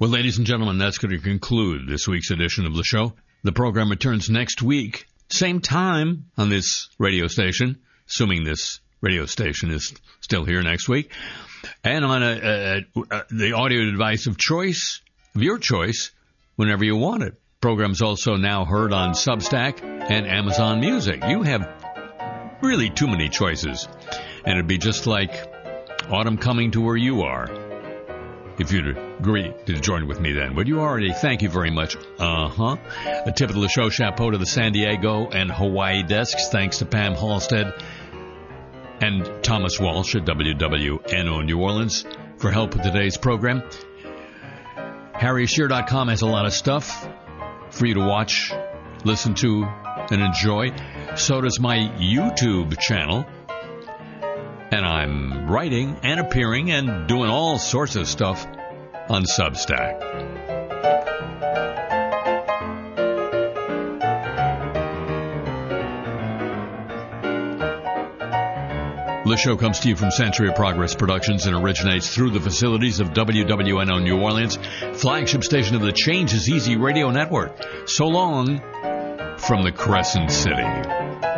Well, ladies and gentlemen, that's going to conclude this week's edition of the show. The program returns next week, same time on this radio station, assuming this radio station is still here next week, and on the audio device of your choice, whenever you want it. Program's also now heard on Substack and Amazon Music. You have really too many choices, and it'd be just like autumn coming to where you are, if you'd agree to join with me then. Would you already? Thank you very much. A tip of the show, chapeau to the San Diego and Hawaii desks. Thanks to Pam Halstead and Thomas Walsh at WWNO New Orleans for help with today's program. HarryShear.com has a lot of stuff for you to watch, listen to, and enjoy. So does my YouTube channel. And I'm writing and appearing and doing all sorts of stuff on Substack. This show comes to you from Century of Progress Productions and originates through the facilities of WWNO New Orleans, flagship station of the Change is Easy radio network. So long from the Crescent City.